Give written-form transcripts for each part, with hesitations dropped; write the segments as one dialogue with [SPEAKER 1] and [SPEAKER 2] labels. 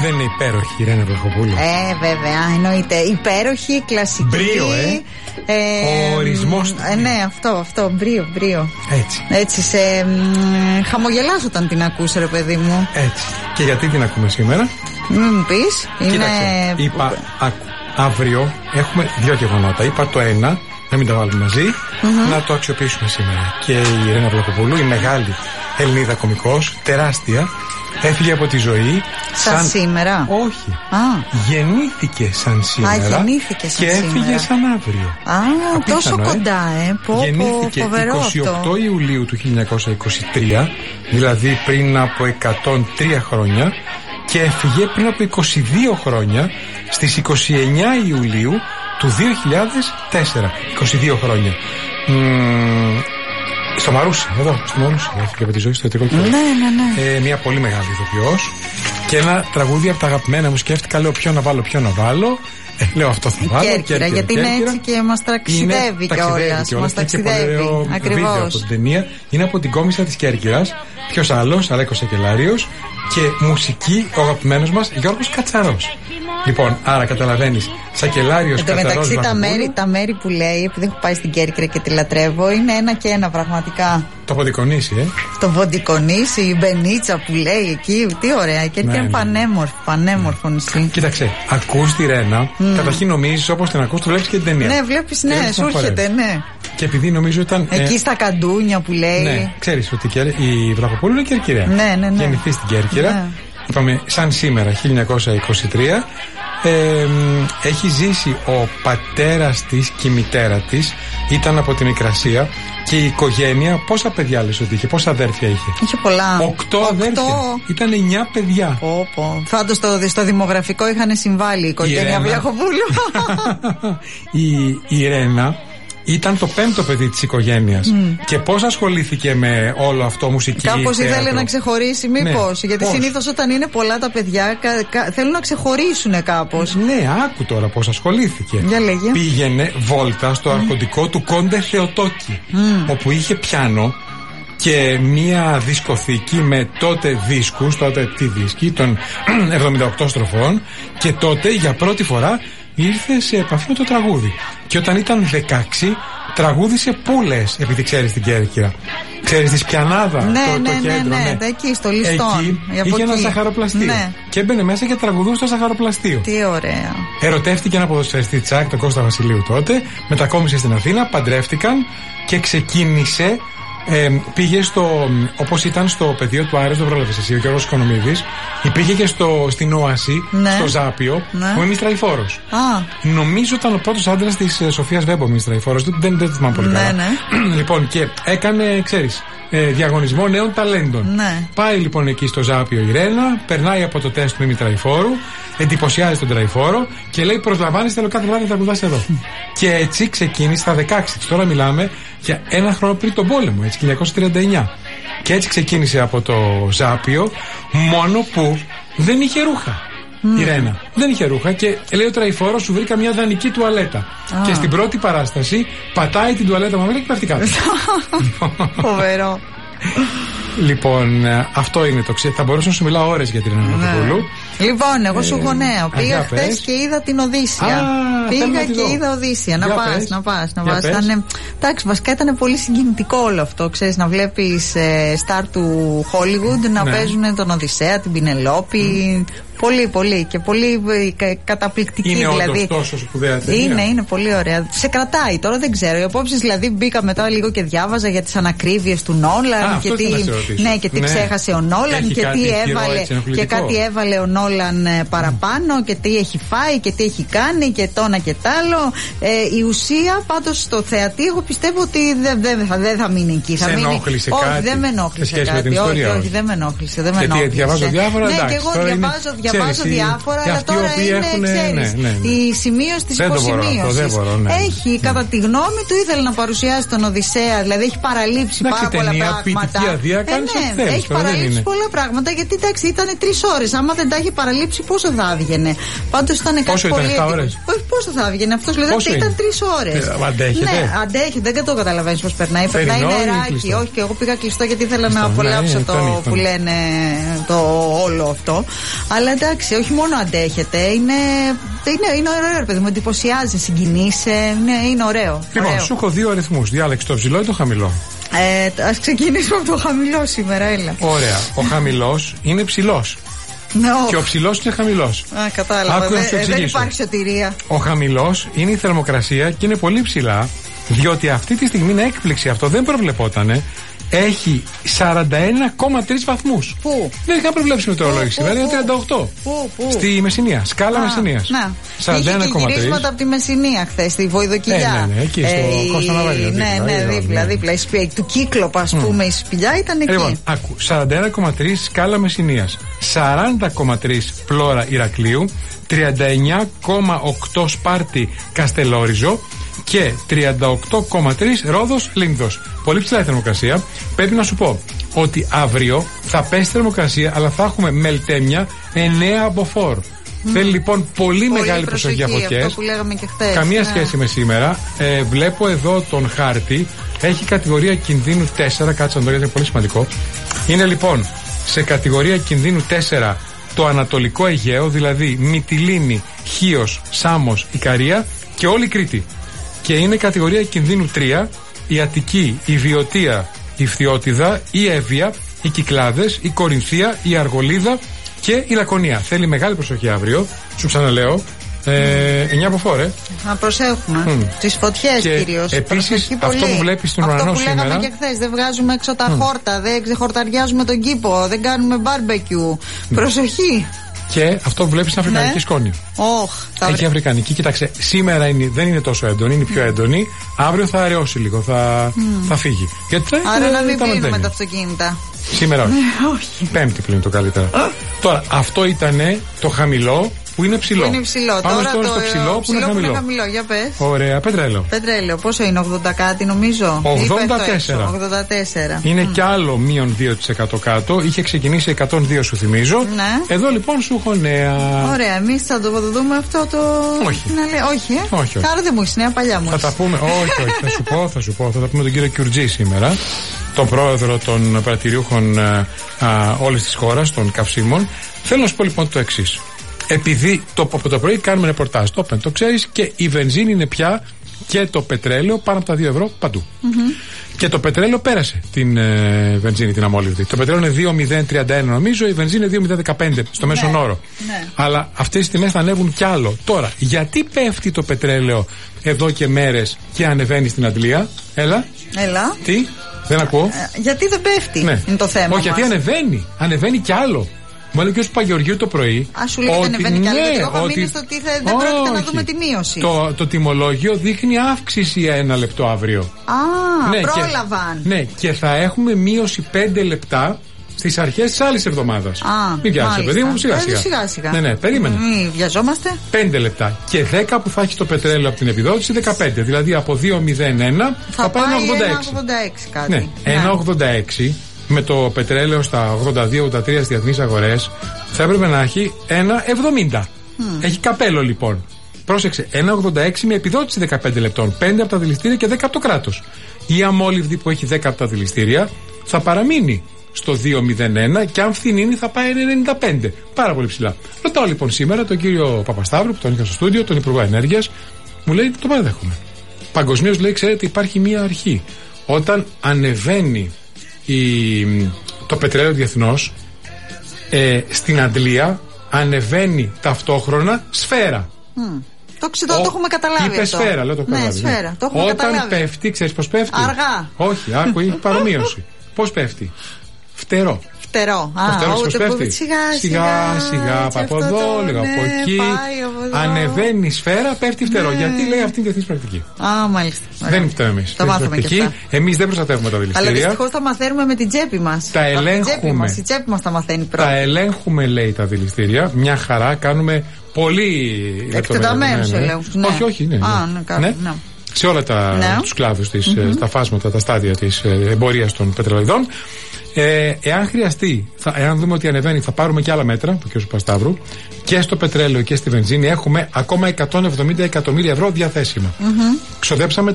[SPEAKER 1] Δεν είναι υπέροχη η Ρένα Βλαχοπούλου?
[SPEAKER 2] Βέβαια, εννοείται. Υπέροχη, κλασική.
[SPEAKER 1] Μπρίο, ο ορισμός του.
[SPEAKER 2] Ναι, αυτό, μπρίο. Έτσι χαμογελάς όταν την ακούς, ρε παιδί μου.
[SPEAKER 1] Έτσι. Και γιατί την ακούμε σήμερα?
[SPEAKER 2] Μην μου πεις.
[SPEAKER 1] Είπα, αύριο έχουμε 2 γεγονότα. Είπα το ένα, να μην τα βάλουμε μαζί, να το αξιοποιήσουμε σήμερα. Και η Ρένα Βλαχοπούλου, η μεγάλη Ελληνίδα κωμικός, τεράστια, έφυγε από τη ζωή
[SPEAKER 2] σαν σήμερα.
[SPEAKER 1] Όχι. Γεννήθηκε σαν σήμερα.
[SPEAKER 2] Γεννήθηκε σαν
[SPEAKER 1] και έφυγε σαν αύριο.
[SPEAKER 2] Τόσο κοντά,
[SPEAKER 1] Γεννήθηκε 28 Ιουλίου του 1923, δηλαδή πριν από 103 χρόνια, και έφυγε πριν από 22 χρόνια, στις 29 Ιουλίου του 2004. 22 χρόνια. Στο Μαρούσι, εδώ, στο Μαρούσι, έφυγε από τη ζωή στο ιατρικό κέντρο.
[SPEAKER 2] Ναι.
[SPEAKER 1] Μια πολύ μεγάλη ηθοποιός. Και ένα τραγούδι από τα αγαπημένα μου. Σκέφτηκα, λέω, ποιο να βάλω. Λέω, αυτό θα βάλω.
[SPEAKER 2] Κέρκυρα, γιατί είναι έτσι και μας ταξιδεύει κιόλας. Μας ταξιδεύει. Ακριβώς.
[SPEAKER 1] Βίντεο από την ταινία. Είναι από την κόμισσα της Κέρκυρας. Ποιος άλλος? Αλέκος Σακελάριος. Και μουσική ο αγαπημένος μας Γιώργος Κατσαρός. Λοιπόν, άρα καταλαβαίνεις, Σακελάριος, Κατσαρός.
[SPEAKER 2] Μεταξύ τα μέρη που λέει, επειδή έχω πάει στην Κέρκυρα και τη λατρεύω, είναι ένα και ένα πραγματικά.
[SPEAKER 1] Το Βοντικονήσι,
[SPEAKER 2] Το Βοντικονήσι, η Μπενίτσα που λέει εκεί, τι ωραία. Η Κέρκυρα είναι πανέμορφο νησί.
[SPEAKER 1] Κοίταξε, ακούς τη Ρένα, καταρχήν νομίζεις όπως την ακούς, το βλέπεις και την ταινία.
[SPEAKER 2] Ναι, βλέπεις, σου έρχεται, ναι.
[SPEAKER 1] Και επειδή νομίζω ήταν.
[SPEAKER 2] Εκεί στα καντούνια που λέει.
[SPEAKER 1] Ναι, ξέρεις ότι η Βλαχοπούλου είναι Κερκυραία.
[SPEAKER 2] Ναι.
[SPEAKER 1] Γεννηθεί στην Κέρκυρα.
[SPEAKER 2] Ναι.
[SPEAKER 1] Είπαμε, σαν σήμερα, 1923. Έχει ζήσει ο πατέρας της και η μητέρα της. Ήταν από τη Μικρασία. Και η οικογένεια, πόσα παιδιά λες ότι είχε, πόσα αδέρφια είχε? Είχε πολλά. 8 αδέρφια. Ήταν 9 παιδιά.
[SPEAKER 2] Φάντως στο δημογραφικό είχαν συμβάλει η οικογένεια Βλαχοπούλου.
[SPEAKER 1] Η Ρένα ήταν το 5ο παιδί της οικογένειας. Και πώς ασχολήθηκε με όλο αυτό, μουσική?
[SPEAKER 2] Κάπως ήθελε να ξεχωρίσει, μήπως? Ναι. Γιατί συνήθως όταν είναι πολλά τα παιδιά θέλουν να ξεχωρίσουν κάπως.
[SPEAKER 1] Ναι, άκου τώρα πώς ασχολήθηκε.
[SPEAKER 2] Για λέγε.
[SPEAKER 1] Πήγαινε βόλτα στο αρχοντικό του Κόντε Θεοτόκη, όπου είχε πιάνο και μία δισκοθήκη με τότε δίσκους, τότε τι δίσκοι, των 78 στροφών, και τότε για πρώτη φορά ήρθε σε επαφή με το τραγούδι. Και όταν ήταν 16, τραγούδισε πούλες, επειδή ξέρεις την Κέρκυρα. Ξέρεις τη Σπιανάδα, το κέντρο.
[SPEAKER 2] Ναι, εκεί στο Λιστόν.
[SPEAKER 1] Εκεί είχε ένα ζαχαροπλαστείο. Ναι. Και έμπαινε μέσα και τραγουδούσε στο ζαχαροπλαστείο.
[SPEAKER 2] Τι ωραία.
[SPEAKER 1] Ερωτεύτηκε ένα ποδοσφαιριστή Τσάκ, τον Κώστα Βασιλείου τότε, μετακόμισε στην Αθήνα, παντρεύτηκαν και ξεκίνησε. Πήγε όπως ήταν στο πεδίο του Άρης, δεν πρόλαβες εσύ, ο Γιώργος Οικονομίδης. Πήγε και στην Όαση, στο Ζάπιο, που είναι μυστραϊφόρος. Νομίζω ήταν ο πρώτος άντρας της Σοφίας Βέμπο μυστραϊφόρος. Δεν το θυμάμαι πολύ καλά. Λοιπόν, και έκανε, ξέρεις, διαγωνισμό νέων ταλέντων. Πάει λοιπόν εκεί στο Ζάπιο η Ρένα, περνάει από το τεστ του μητραϊφόρου, εντυπωσιάζει τον τραϊφόρο και λέει: προσλαμβάνεις, θέλω κάθε βράδυ να τραγουδάς εδώ. Και έτσι ξεκίνησε στα 16. Τώρα μιλάμε για ένα χρόνο πριν τον πόλεμο, έτσι, 1939. Και έτσι ξεκίνησε από το Ζάπιο, μόνο που δεν είχε ρούχα. Η Ρένα δεν είχε ρούχα και λέει ο τραϊφόρος: σου βρήκα μια δανεική τουαλέτα. Και στην πρώτη παράσταση πατάει την τουαλέτα μαύρα και πέφτει κάτω.
[SPEAKER 2] Φοβερό.
[SPEAKER 1] Λοιπόν, αυτό είναι το ξέρω. Θα μπορούσα να σου μιλάω ώρες για την Ρένα Βλαχοπούλου.
[SPEAKER 2] Λοιπόν, εγώ σου έχω νέο. Πήγα χθες και είδα την Οδύσσια. Πήγα και είδα Οδύσσια. Να πας. Εντάξει, βασικά ήταν πολύ συγκινητικό όλο αυτό. Ξέρεις, να βλέπεις στάρ του Hollywood να παίζουν τον Οδυσσέα, την Πινελόπη. Πολύ και πολύ καταπληκτική.
[SPEAKER 1] Είναι
[SPEAKER 2] δηλαδή.
[SPEAKER 1] Είναι τόσο σπουδαία ταινία.
[SPEAKER 2] Είναι πολύ ωραία. Σε κρατάει τώρα, δεν ξέρω. Οι απόψεις δηλαδή μπήκα μετά λίγο και διάβαζα για τις ανακρίβειες του Νόλαν και τι ξέχασε ο Νόλαν και τι έβαλε. Και κάτι έβαλε ο Νόλαν παραπάνω και τι έχει φάει και τι έχει κάνει και το ένα και τ' άλλο. Η ουσία πάντως στο θεατή, εγώ πιστεύω ότι δεν θα μείνει εκεί.
[SPEAKER 1] Σε ενόχλησε κάτι?
[SPEAKER 2] Όχι, δεν με ενόχλησε κάτι. Όχι, δεν με ενόχλησε.
[SPEAKER 1] Γιατί διαβάζω διάφορα.
[SPEAKER 2] Ναι, και εγώ διαβάζω διάφορα, αλλά τώρα είναι, ξέρεις, η σημείωση της υποσημείωσης. Έχει, κατά τη γνώμη του, ήθελε να παρουσιάσει τον Οδυσσέα, δηλαδή έχει παραλείψει πάρα πολλά πράγματα. Έχει παραλείψει πολλά πράγματα, γιατί εντάξει ήταν 3 ώρες. Άμα δεν τα είχε παραλείψει, πόσο θα άβγαινε. Πάντως ήταν κάτι πολύ. Πόσο θα άβγαινε αυτός, λέει ήταν 3 ώρες.
[SPEAKER 1] Αντέχετε.
[SPEAKER 2] Ναι, αντέχετε, δεν το καταλαβαίνεις πώς περνάει. Περνάει νεράκι. Όχι, και εγώ πήγα κλειστό γιατί ήθελα να απολαύσω το που λένε το όλο αυτό. Αλλά εντάξει, όχι μόνο αντέχετε, είναι ωραίο, παιδί μου. Εντυπωσιάζει, συγκινείσαι. Είναι ωραίο.
[SPEAKER 1] Λοιπόν, σου έχω 2 αριθμούς. Διάλεξε το ψηλό ή το χαμηλό.
[SPEAKER 2] Ας ξεκινήσουμε από το χαμηλό σήμερα, έλα.
[SPEAKER 1] Ωραία. Ο χαμηλός είναι ψηλός. Και ο ψηλός είναι χαμηλός.
[SPEAKER 2] Κατάλαβα. Δεν υπάρχει σωτηρία.
[SPEAKER 1] Ο χαμηλός είναι η θερμοκρασία και είναι πολύ ψηλά, διότι αυτή τη στιγμή είναι έκπληξη, αυτό δεν προβλεπότανε. Έχει 41,3 βαθμούς.
[SPEAKER 2] Πού?
[SPEAKER 1] Δεν είχα προβλέψει με το ρολόι σήμερα, είναι 38.
[SPEAKER 2] Πού?
[SPEAKER 1] Στη Μεσσηνία, σκάλα Μεσσηνίας. 41,3.
[SPEAKER 2] Είχε γυρίσματα από τη Μεσσηνία χθες, στη Βοηδοκυλιά.
[SPEAKER 1] Ναι, εκεί στο Κώστα Ναβαρία.
[SPEAKER 2] Ναι, δίπλα. Του Κύκλοπα, ας πούμε, η σπηλιά ήταν εκεί.
[SPEAKER 1] Λοιπόν, άκου, 41,3 σκάλα Μεσσηνίας, 40,3 Πλώρα Ηρακλείου, 39,8 Σπάρτη Καστελόριζο και 38,3 Ρόδος Λίνδος. Πολύ ψηλά η θερμοκρασία. Πρέπει να σου πω ότι αύριο θα πέσει θερμοκρασία, αλλά θα έχουμε μελτέμια 9 από φόρ. Θέλει λοιπόν πολύ μεγάλη προσοχή για φωτιές. Καμία σχέση με σήμερα. Βλέπω εδώ τον χάρτη. Έχει κατηγορία κινδύνου 4. Κάτσε να το γιατί είναι πολύ σημαντικό. Είναι λοιπόν σε κατηγορία κινδύνου 4 το Ανατολικό Αιγαίο, δηλαδή Μυτιλήνη, Χίος, Σάμος, Ικαρία και όλη η Κρήτη. Και είναι κατηγορία κινδύνου 3 η Αττική, η Βιωτία, η Φθιώτιδα, η Εύβοια, οι Κυκλάδες, η Κορινθία, η Αργολίδα και η Λακωνία. Θέλει μεγάλη προσοχή αύριο. Σου ξαναλέω. 9 από φόρ,
[SPEAKER 2] Να προσέχουμε. Τις φωτιές κυρίως.
[SPEAKER 1] Επίσης, αυτό που βλέπεις στον ουρανό σήμερα.
[SPEAKER 2] Αυτό που λέγαμε και χθες. Δεν βγάζουμε έξω τα χόρτα, δεν ξεχορταριάζουμε τον κήπο, δεν κάνουμε μπάρμπεκιου. Προσοχή.
[SPEAKER 1] Και αυτό που βλέπεις είναι αφρικανική σκόνη. Έχει αφρικανική. Κοίταξε, σήμερα δεν είναι τόσο έντονη, είναι πιο έντονη. Αύριο θα αραιώσει λίγο, θα φύγει.
[SPEAKER 2] Άρα να μην πλύνουμε τα αυτοκίνητα.
[SPEAKER 1] Σήμερα όχι. Πέμπτη πλύνει το καλύτερα. Τώρα, αυτό ήταν το χαμηλό που είναι ψηλό. Πάμε τώρα στο ψηλό που είναι χαμηλό.
[SPEAKER 2] Για πες.
[SPEAKER 1] Ωραία,
[SPEAKER 2] πετρέλαιο. Πόσο είναι, 80 κάτι νομίζω?
[SPEAKER 1] 84. Είναι κι άλλο μείον 2% κάτω. Είχε ξεκινήσει 102, σου θυμίζω.
[SPEAKER 2] Ναι.
[SPEAKER 1] Εδώ λοιπόν σου έχω νέα.
[SPEAKER 2] Ωραία, εμείς θα το δούμε αυτό το. Όχι. Άρα δεν μου είσαι νέα, παλιά μου.
[SPEAKER 1] Θα τα πούμε. Όχι. Θα σου πω. Θα τα πούμε τον κύριο Κιουρτζή σήμερα, τον πρόεδρο των πρατηριούχων όλης της χώρας, των καυσίμων. Θέλω να σου πω λοιπόν το εξής. Επειδή από το πρωί κάνουμε ρεπορτάζ, το ξέρεις, και η βενζίνη είναι πια και το πετρέλαιο πάνω από τα 2 ευρώ παντού. Και το πετρέλαιο πέρασε την βενζίνη, την αμόλυβδη. Το πετρέλαιο είναι 2,031 νομίζω, η βενζίνη είναι 2,015 στο μέσον όρο. Αλλά αυτές οι τιμές θα ανέβουν κι άλλο. Τώρα, γιατί πέφτει το πετρέλαιο εδώ και μέρες και ανεβαίνει στην Αντλία? Έλα. Τι, δεν ακούω.
[SPEAKER 2] Γιατί δεν πέφτει, είναι το θέμα.
[SPEAKER 1] Όχι, γιατί ανεβαίνει κι άλλο. Μου έλεγε ο κ. Παγεωργίου το πρωί.
[SPEAKER 2] Σου λέει ότι ανεβαίνει κι άλλο. Εγώ είχα μείνει στο ότι δεν πρόκειται να δούμε τη μείωση.
[SPEAKER 1] Το τιμολόγιο δείχνει αύξηση 1 λεπτό αύριο.
[SPEAKER 2] Πρόλαβαν.
[SPEAKER 1] Ναι, και θα έχουμε μείωση 5 λεπτά στις αρχές της άλλης εβδομάδας. Μην βιάζεσαι, παιδί μου, σιγά-σιγά. Ναι, περίμενε.
[SPEAKER 2] Μην βιαζόμαστε.
[SPEAKER 1] 5 λεπτά. Και 10 που θα έχει το πετρέλαιο από την επιδότηση, 15. Δηλαδή από 2,01 θα πάει 1,86
[SPEAKER 2] κάτι.
[SPEAKER 1] Ναι, 1,86. Με το πετρέλαιο στα 82-83 στις διεθνείς αγορές θα έπρεπε να έχει 1,70. Έχει καπέλο λοιπόν. Πρόσεξε, 1,86 με επιδότηση 15 λεπτών, 5 από τα δηληστήρια και 10 από το κράτος. Η αμόλυβδη που έχει 10 από τα δηληστήρια θα παραμείνει στο 2,01 και αν φθηνίνει θα πάει 1,95. Πάρα πολύ ψηλά. Ρωτάω λοιπόν σήμερα τον κύριο Παπασταύρου που τον είχα στο στούντιο, τον Υπουργό Ενέργειας, μου λέει το παραδέχομαι. Παγκοσμίως λέει, ξέρετε, υπάρχει μία αρχή. Όταν ανεβαίνει το πετρέλαιο διεθνώς, στην αντλία ανεβαίνει ταυτόχρονα σφαίρα.
[SPEAKER 2] Το έχουμε καταλάβει.
[SPEAKER 1] Είπε αυτό. Σφαίρα, λέω το καταλάβει.
[SPEAKER 2] Ναι, σφαίρα. Το
[SPEAKER 1] Όταν
[SPEAKER 2] καταλάβει.
[SPEAKER 1] Πέφτει, ξέρεις πώς πέφτει?
[SPEAKER 2] Αργά.
[SPEAKER 1] Όχι, άκου, έχει παρομοίωση. Πώς πέφτει? Φτερό.
[SPEAKER 2] Φτερό.
[SPEAKER 1] Σιγά, από εδώ, λίγο από εκεί. Ανεβαίνει σφαίρα, πέφτει φτερό. Γιατί λέει αυτή η διεθνής πρακτική.
[SPEAKER 2] Μάλιστα.
[SPEAKER 1] Δεν φταίμε εμείς. Εμείς δεν προστατεύουμε τα δηληστήρια.
[SPEAKER 2] Αλλά δυστυχώς τα μαθαίνουμε με την τσέπη μας.
[SPEAKER 1] Τα ελέγχουμε.
[SPEAKER 2] Η τσέπη μας τα μαθαίνει πρώτα.
[SPEAKER 1] Τα ελέγχουμε, λέει, τα δηληστήρια. Μια χαρά, κάνουμε πολύ
[SPEAKER 2] εκτεταμένους ελέγχους.
[SPEAKER 1] Όχι, ναι. Σε όλα τους κλάδους, στα φάσματα, τα στάδια της εμπορίας των πετρελαιοδών. Εάν χρειαστεί, εάν δούμε ότι ανεβαίνει, θα πάρουμε και άλλα μέτρα του κ. Πασταύρου. Και στο πετρέλαιο και στη βενζίνη έχουμε ακόμα 170 εκατομμύρια ευρώ διαθέσιμα. Ξοδέψανε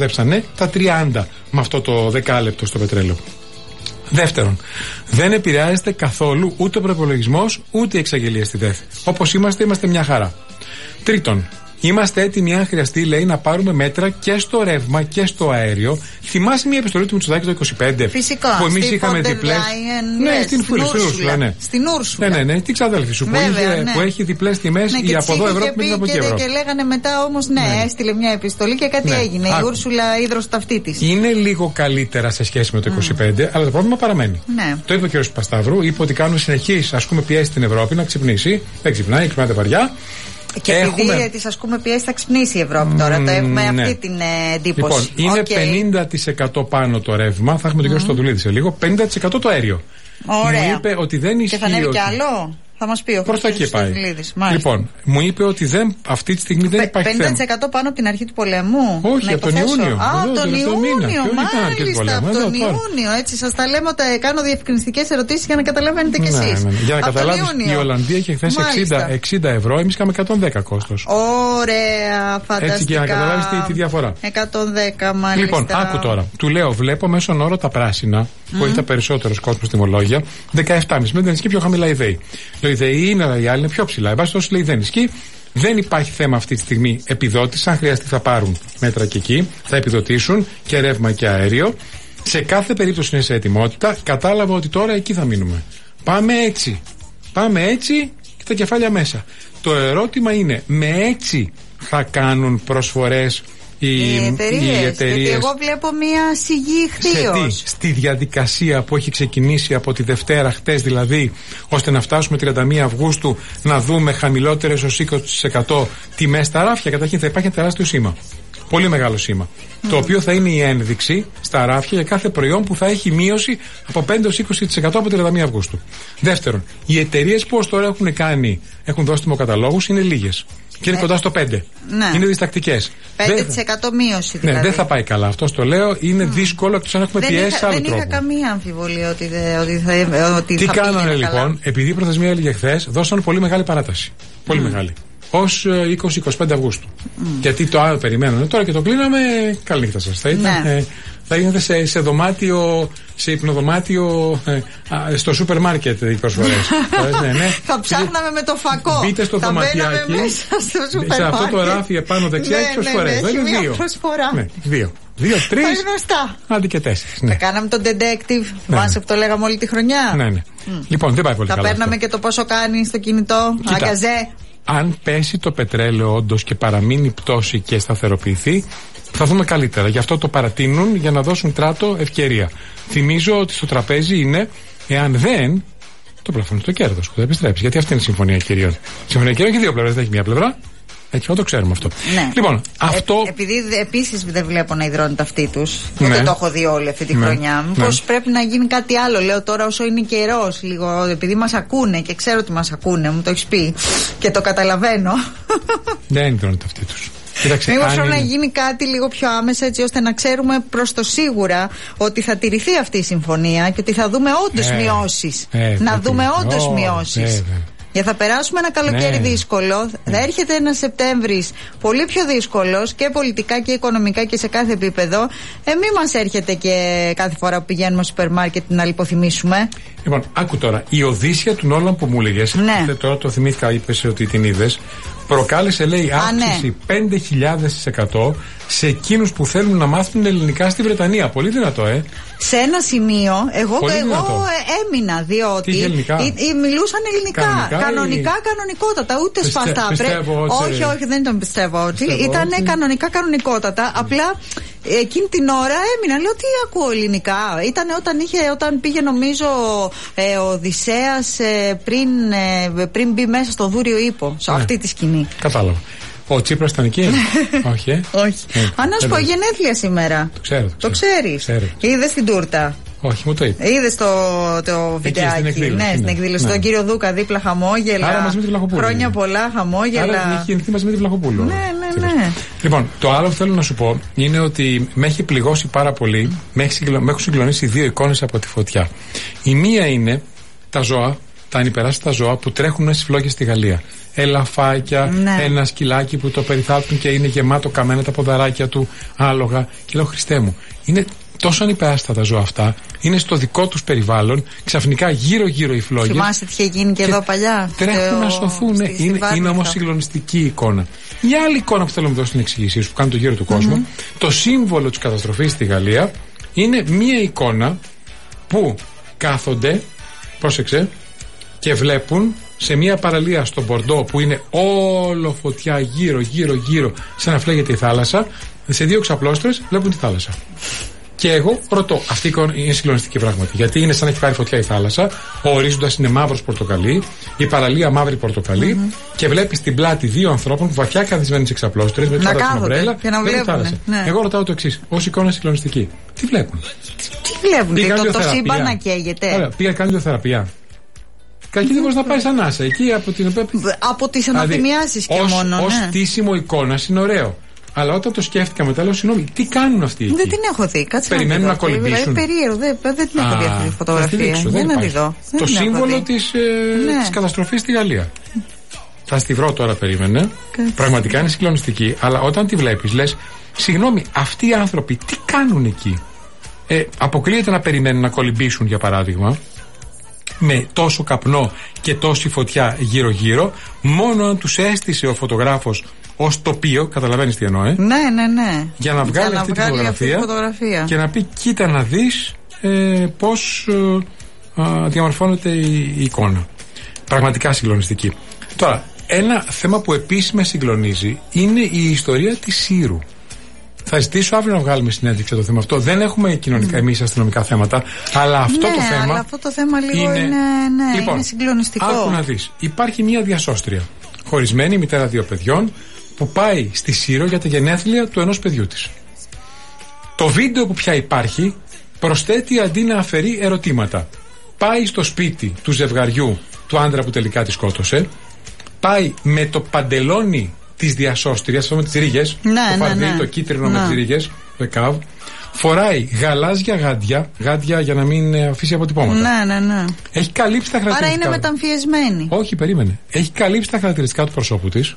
[SPEAKER 1] τα 30 με αυτό το δεκάλεπτο στο πετρέλαιο. Δεύτερον, δεν επηρεάζεται καθόλου ούτε ο προϋπολογισμός ούτε η εξαγγελία στη ΔΕΘ. Όπως είμαστε μια χαρά. Τρίτον, είμαστε έτοιμοι, αν χρειαστεί, λέει, να πάρουμε μέτρα και στο ρεύμα και στο αέριο. Θυμάσαι μια επιστολή του Μητσοτάκη το 25.
[SPEAKER 2] Φυσικά.
[SPEAKER 1] Που εμείς είχαμε διπλές.
[SPEAKER 2] Ναι,
[SPEAKER 1] στην Ούρσουλα. Ναι.
[SPEAKER 2] Στην Ούρσουλα.
[SPEAKER 1] Ναι, τι ξαδέλφη σου. Που έχει διπλές τιμές η από εδώ Ευρώπη με την από εκεί Ευρώπη.
[SPEAKER 2] Και λέγανε μετά όμως, έστειλε μια επιστολή και κάτι έγινε. Η Ούρσουλα ίδρωσε το αυτί της.
[SPEAKER 1] Είναι λίγο καλύτερα σε σχέση με το 25, αλλά το πρόβλημα παραμένει. Το είπε ο κ. Πασταύρου, είπε ότι κάνουν συνεχείς πιέσει στην Ευρώπη να ξυπνήσει. Δεν ξυπνάει, ξυπνάται βαριά.
[SPEAKER 2] Και επειδή τις πιέσει θα ξυπνήσει η Ευρώπη τώρα, το έχουμε αυτή την εντύπωση.
[SPEAKER 1] Λοιπόν, είναι 50% πάνω το ρεύμα, θα έχουμε τον κύριο Στοδουλίδη σε λίγο, 50% το αέριο.
[SPEAKER 2] Ωραία.
[SPEAKER 1] Μου είπε ότι δεν ισχύει.
[SPEAKER 2] Και θα ανέβει κι άλλο. Θα μας πει ο
[SPEAKER 1] προς τα εκεί πάει. Λοιπόν, μου είπε ότι αυτή τη στιγμή δεν υπάρχει 50%
[SPEAKER 2] πάνω από την αρχή του πολέμου.
[SPEAKER 1] Όχι, από τον Ιούνιο.
[SPEAKER 2] Τον Ιούνιο, μάλιστα. Από τον Ιούνιο. Έτσι, σας τα λέμε, κάνω διευκρινιστικές ερωτήσεις για να καταλαβαίνετε κι εσείς.
[SPEAKER 1] Για να καταλάβεις, η Ολλανδία είχε χθες 60 ευρώ, εμείς είχαμε 110 κόστος.
[SPEAKER 2] Ωραία, φανταστικά.
[SPEAKER 1] Έτσι, για να καταλάβεις τη διαφορά.
[SPEAKER 2] 110, μάλιστα.
[SPEAKER 1] Λοιπόν, άκου τώρα. Του λέω, βλέπω μέσον όρο τα πράσινα, που έχει τα περισσότερος κόσμος τιμολόγια, 17,5. Με την ισχύει πιο χαμηλά η ΔΕΗ. Η ΔΕΗ είναι, η άλλη είναι πιο ψηλά. Εν πάση περιπτώσει, λέει δεν ισχύει. Δεν υπάρχει θέμα αυτή τη στιγμή επιδότηση. Αν χρειαστεί, θα πάρουν μέτρα και εκεί. Θα επιδοτήσουν και ρεύμα και αέριο. Σε κάθε περίπτωση είναι σε ετοιμότητα. Κατάλαβα ότι τώρα εκεί θα μείνουμε. Πάμε έτσι. Πάμε έτσι και τα κεφάλια μέσα. Το ερώτημα είναι, με έτσι θα κάνουν προσφορές οι εταιρείες.
[SPEAKER 2] Γιατί εγώ βλέπω μια σιγή χθείως.
[SPEAKER 1] Στη διαδικασία που έχει ξεκινήσει από τη Δευτέρα, χτες δηλαδή, ώστε να φτάσουμε 31 Αυγούστου να δούμε χαμηλότερες ως 20% τιμές στα ράφια. Καταρχήν θα υπάρχει ένα τεράστιο σήμα. Πολύ μεγάλο σήμα. Το οποίο θα είναι η ένδειξη στα ράφια για κάθε προϊόν που θα έχει μείωση από 5-20% από 31 Αυγούστου. Δεύτερον, οι εταιρείες που ως τώρα έχουν δώσει τιμοκαταλόγους είναι λίγες. Και είναι κοντά στο 5.
[SPEAKER 2] Ναι.
[SPEAKER 1] Είναι διστακτικές.
[SPEAKER 2] 5% μείωση δηλαδή.
[SPEAKER 1] Ναι, δεν θα πάει καλά. Αυτό το λέω. Είναι δύσκολο εκτός αν έχουμε πιέσει άλλο τρόπο.
[SPEAKER 2] Δεν είχα καμία αμφιβολία ότι
[SPEAKER 1] Τι κάνανε λοιπόν, καλά. Επειδή η προθεσμία έλεγε χθες, δώσαν πολύ μεγάλη παράταση. Πολύ μεγάλη. Ως 20-25 Αυγούστου. Γιατί το άλλο περιμένανε τώρα και το κλείναμε. Καλή νύχτα σας. Θα γίνετε σε δωμάτιο, σε υπνοδωμάτιο, στο σούπερ μάρκετ οι προσφορές.
[SPEAKER 2] Θα ψάχναμε με το φακό.
[SPEAKER 1] Μπείτε στο δωματιάκι. Σε αυτό το ράφι επάνω δεξιά έχει προσφορές.
[SPEAKER 2] Δεν είναι δύο.
[SPEAKER 1] Δύο. 2-3.
[SPEAKER 2] Γνωστά.
[SPEAKER 1] Άντε και 4.
[SPEAKER 2] Θα κάναμε τον detective. Θυμάσαι που το λέγαμε όλη τη χρονιά.
[SPEAKER 1] Ναι. Λοιπόν, δεν πάει πολύ καλά.
[SPEAKER 2] Θα παίρναμε και το πόσο κάνει στο κινητό. Αγκαζέ.
[SPEAKER 1] Αν πέσει το πετρέλαιο όντως και παραμείνει πτώση και σταθεροποιηθεί, θα δούμε καλύτερα. Γι' αυτό το παρατείνουν για να δώσουν τράτο ευκαιρία. Θυμίζω ότι στο τραπέζι είναι, εάν δεν, το πλαφόν το κέρδος που θα επιστρέψει. Γιατί αυτή είναι η συμφωνία κυρίων. Η συμφωνία κυρίων έχει δύο πλευρές, δεν έχει μία πλευρά. Έτσι, το ξέρουμε αυτό.
[SPEAKER 2] Ναι.
[SPEAKER 1] Λοιπόν, αυτό.
[SPEAKER 2] Επειδή επίσης δεν βλέπω να υδρώνεται αυτή τους, δεν το έχω δει όλη αυτή τη χρονιά. Μήπως πρέπει να γίνει κάτι άλλο, λέω τώρα, όσο είναι καιρός, λίγο, επειδή μας ακούνε και ξέρω ότι μας ακούνε, μου το έχεις πει και το καταλαβαίνω.
[SPEAKER 1] Δεν υδρώνεται αυτή τους.
[SPEAKER 2] Μήπως πρέπει να γίνει κάτι λίγο πιο άμεσα, έτσι ώστε να ξέρουμε προς το σίγουρα ότι θα τηρηθεί αυτή η συμφωνία και ότι θα δούμε όντως μειώσεις. Να δούμε όντως μειώσεις. Γιατί θα περάσουμε ένα καλοκαίρι δύσκολο. Θα έρχεται ένας Σεπτέμβρης πολύ πιο δύσκολος και πολιτικά και οικονομικά και σε κάθε επίπεδο. Μην μας έρχεται και κάθε φορά που πηγαίνουμε στο σούπερ μάρκετ να λιποθυμίσουμε.
[SPEAKER 1] Λοιπόν, άκου τώρα. Η Οδύσσια του Νόλαν που μου έλεγες, τώρα το θυμήθηκα, είπες ότι την είδες, προκάλεσε, λέει, αύξηση 5.000% σε εκείνους που θέλουν να μάθουν ελληνικά στη Βρετανία. Πολύ δυνατό,
[SPEAKER 2] Σε ένα σημείο, εγώ έμεινα, διότι μιλούσαν ελληνικά. Κανονικότατα, ούτε σπαστά. Όχι, δεν τον πιστεύω ότι. Ήταν κανονικότατα. Απλά εκείνη την ώρα έμεινα. Λέω, τι ακούω ελληνικά. Ήταν όταν πήγε, νομίζω, ο Οδυσσέας πριν μπει μέσα στο Δούριο Ύπο, σε αυτή τη σκηνή.
[SPEAKER 1] Κατάλαβα. Ο Τσίπρας ήταν εκεί. Όχι.
[SPEAKER 2] Αν να σου πω, γενέθλια σήμερα.
[SPEAKER 1] Το
[SPEAKER 2] ξέρεις. Είδες την τούρτα.
[SPEAKER 1] Όχι, μου το είπε.
[SPEAKER 2] Είδες το βιντεάκι. Ναι, στην εκδήλωση. Τον κύριο Δούκα δίπλα, χαμόγελα.
[SPEAKER 1] Άρα μαζί με τη Βλαχοπούλου.
[SPEAKER 2] Χρόνια πολλά, χαμόγελα.
[SPEAKER 1] Άρα έχει γεννηθεί μαζί με τη Βλαχοπούλου.
[SPEAKER 2] Ναι. ναι.
[SPEAKER 1] Λοιπόν, το άλλο που θέλω να σου πω είναι ότι με έχει πληγώσει πάρα πολύ. Με έχουν συγκλονίσει δύο εικόνες από τη φωτιά. Η μία είναι τα ζώα, τα ανυπεράσπιτα ζώα που τρέχουν στις φλόγες στη Γαλλία. Ελαφάκια, ναι. Ένα σκυλάκι που το περιθάλπτουν και είναι γεμάτο καμένα τα ποδαράκια του, άλογα. Και λέω, Χριστέ μου, είναι τόσο ανυπεράσπιτα τα ζώα αυτά, είναι στο δικό τους περιβάλλον, ξαφνικά γύρω-γύρω οι φλόγες.
[SPEAKER 2] Θυμάστε τι είχε γίνει και εδώ παλιά.
[SPEAKER 1] Τρέχουν να σωθούν. Είναι όμως συγκλονιστική εικόνα. Μια άλλη εικόνα που θέλω να δώσω στην εξηγήσή σου, που κάνει το γύρο του κόσμου, το σύμβολο της καταστροφής στη Γαλλία είναι μια εικόνα που κάθονται, πρόσεξε, και βλέπουν σε μια παραλία στο Μπορντό που είναι όλο φωτιά γύρω, σαν να φλέγεται η θάλασσα, σε δύο ξαπλώστρες βλέπουν τη θάλασσα. Και εγώ ρωτώ, αυτή η εικόνα είναι συγκλονιστική πράγματι. Γιατί είναι σαν να έχει πάρει φωτιά η θάλασσα, ο ορίζοντας είναι μαύρος πορτοκαλί, η παραλία μαύρη πορτοκαλί, και βλέπεις την πλάτη δύο ανθρώπων που βαθιά καθισμένοι σε ξαπλώστρες με τη ομπρέλα
[SPEAKER 2] και να βλέπουν.
[SPEAKER 1] Ναι. Εγώ ρωτάω το εξής, ως εικόνα συγκλονιστική. Τι βλέπουν?
[SPEAKER 2] Τι βλέπουν, το σύμπαν να καίγεται.
[SPEAKER 1] Ωραία, πήγα κάνει βιοθεραπεία. Κακή δεν μπορεί να πάει σαν άσα εκεί
[SPEAKER 2] από τις αναθυμιάσεις και μόνο.
[SPEAKER 1] Ως στήσιμο εικόνα είναι ωραίο. Αλλά όταν το σκέφτηκα μετά, λέω, συγγνώμη, τι κάνουν αυτοί εκεί?
[SPEAKER 2] Δεν την έχω δει. Κάτσε
[SPEAKER 1] περιμένουν να κολυμπήσουν.
[SPEAKER 2] Περίεργο, δεν την έχω δει αυτή τη φωτογραφία. Δεν να τη δω.
[SPEAKER 1] Το σύμβολο της καταστροφής στη Γαλλία. Θα στη βρω τώρα, περίμενε. Πραγματικά είναι συγκλονιστική. Αλλά όταν τη βλέπεις, λες, συγγνώμη, αυτοί οι άνθρωποι τι κάνουν εκεί? Αποκλείεται να περιμένουν να κολυμπήσουν, για παράδειγμα, με τόσο καπνό και τόση φωτιά γύρω-γύρω, μόνο αν τους έστησε ο φωτογράφος ως τοπίο, καταλαβαίνεις τι εννοώ,
[SPEAKER 2] Ναι.
[SPEAKER 1] Για να βγάλει αυτή τη φωτογραφία και να πει, κοίτα να δεις πώς διαμορφώνεται η εικόνα. Πραγματικά συγκλονιστική. Τώρα, ένα θέμα που επίσης με συγκλονίζει είναι η ιστορία της Σύρου. Θα ζητήσω αύριο να βγάλουμε συνέντευξη για το θέμα αυτό. Δεν έχουμε κοινωνικά εμείς αστυνομικά θέματα, αλλά αυτό το θέμα.
[SPEAKER 2] Αλλά αυτό το θέμα λίγο είναι συγκλονιστικό.
[SPEAKER 1] Άκου να δεις. Υπάρχει μια διασώστρια, χωρισμένη, μητέρα δύο παιδιών, που πάει στη Σύρο για τα γενέθλια του ενός παιδιού της. Το βίντεο που πια υπάρχει προσθέτει, αντί να αφαιρεί ερωτήματα. Πάει στο σπίτι του ζευγαριού, του άντρα που τελικά τη σκότωσε. Πάει με το παντελόνι της διασώστριας, αυτό με τις ρίγες, το φαρδί, το κίτρινο με τις ρίγες, το εκάβ. Φοράει γαλάζια γάντια για να μην αφήσει αποτυπώματα.
[SPEAKER 2] Ναι.
[SPEAKER 1] Έχει καλύψει τα χαρακτηριστικά.
[SPEAKER 2] Άρα είναι μεταμφιεσμένη.
[SPEAKER 1] Όχι, περίμενε. Έχει καλύψει τα χαρακτηριστικά του προσώπου της.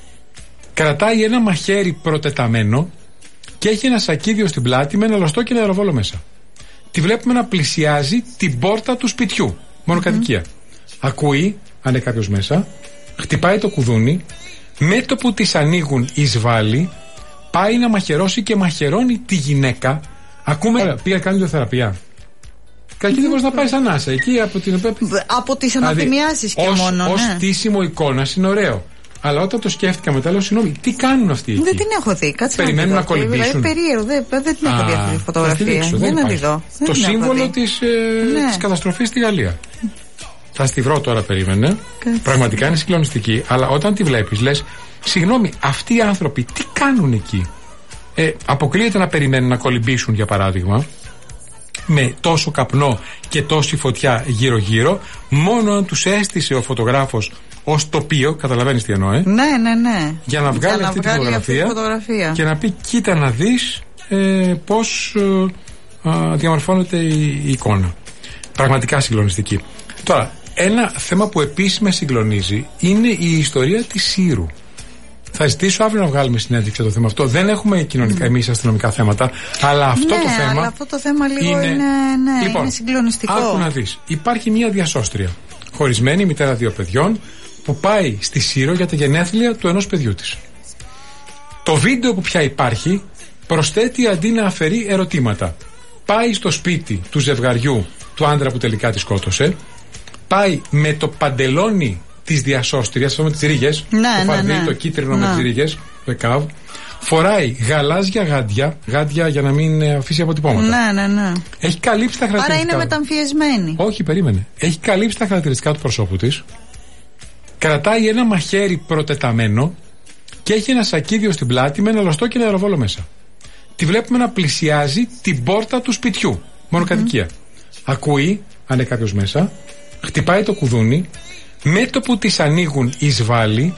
[SPEAKER 1] Κρατάει ένα μαχαίρι προτεταμένο και έχει ένα σακίδιο στην πλάτη με ένα λωστό και ένα αεροβόλο μέσα. Τη βλέπουμε να πλησιάζει την πόρτα του σπιτιού. Μονοκατοικία. Ακούει, αν είναι κάποιος μέσα, χτυπάει το κουδούνι. Με το που της ανοίγουν εισβάλλει, πάει να μαχαιρώσει και μαχαιρώνει τη γυναίκα. Ακούμε. Πήγα κάνει βιοθεραπεία. Κακή δεν μπορεί να πάει σαν άσα εκεί
[SPEAKER 2] από τις αναθυμιάσεις και μόνο.
[SPEAKER 1] Ως στήσιμο εικόνας είναι ωραίο. Αλλά όταν το σκέφτηκα μετά, λέω, συγγνώμη, τι κάνουν αυτοί εκεί?
[SPEAKER 2] Δεν την έχω δει. Κάτσε
[SPEAKER 1] περιμένουν να κολυμπήσουν.
[SPEAKER 2] Περίεργο, δεν την έχω δει αυτή τη φωτογραφία. Δεν να τη δω.
[SPEAKER 1] Το σύμβολο της καταστροφής στη Γαλλία. Θα στη βρω τώρα, περίμενε. Πραγματικά είναι συγκλονιστική. Αλλά όταν τη βλέπεις, λες, συγγνώμη, αυτοί οι άνθρωποι τι κάνουν εκεί? Αποκλείεται να περιμένουν να κολυμπήσουν, για παράδειγμα, με τόσο καπνό και τόση φωτιά γύρω-γύρω, μόνο αν τους έστησε ο φωτογράφος ως τοπίο, καταλαβαίνεις τι εννοώ,
[SPEAKER 2] Ναι.
[SPEAKER 1] Για να βγάλει αυτή τη φωτογραφία και να πει, κοίτα να δεις πώς διαμορφώνεται η εικόνα. Πραγματικά συγκλονιστική. Τώρα, ένα θέμα που επίσης με συγκλονίζει είναι η ιστορία της Σύρου. Θα ζητήσω αύριο να βγάλουμε συνέντευξη για το θέμα αυτό. Δεν έχουμε κοινωνικά εμείς αστυνομικά θέματα, αλλά αυτό το θέμα.
[SPEAKER 2] Αλλά αυτό το θέμα λίγο είναι συγκλονιστικό.
[SPEAKER 1] Άκου να δεις. Υπάρχει μια διασώστρια, χωρισμένη, μητέρα δύο παιδιών, που πάει στη Σύρο για τα γενέθλια του ενός παιδιού της. Το βίντεο που πια υπάρχει προσθέτει, αντί να αφαιρεί ερωτήματα. Πάει στο σπίτι του ζευγαριού, του άντρα που τελικά τη σκότωσε. Πάει με το παντελόνι της διασώστριας, αυτό με τις ρίγες, το φαρδί, το κίτρινο με τις ρίγες, το εκάβ. Φοράει γαλάζια γάντια για να μην αφήσει αποτυπώματα.
[SPEAKER 2] Ναι.
[SPEAKER 1] Έχει καλύψει τα χαρακτηριστικά.
[SPEAKER 2] Άρα είναι μεταμφιεσμένη.
[SPEAKER 1] Όχι, περίμενε. Έχει καλύψει τα χαρακτηριστικά του προσώπου της. Κρατάει ένα μαχαίρι προτεταμένο και έχει ένα σακίδιο στην πλάτη με ένα λωστό και ένα αεροβόλο μέσα. Τη βλέπουμε να πλησιάζει την πόρτα του σπιτιού. Μονοκατοικία. Ακούει, αν είναι κάποιος μέσα, χτυπάει το κουδούνι. Με το που της ανοίγουν εισβάλλει,